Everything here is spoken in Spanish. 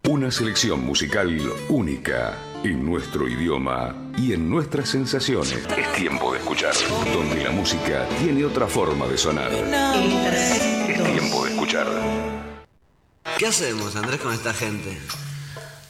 Una selección musical única en nuestro idioma y en nuestras sensaciones. Es tiempo de escuchar, donde la música tiene otra forma de sonar. Es tiempo de escuchar. ¿Qué hacemos, Andrés, con esta gente?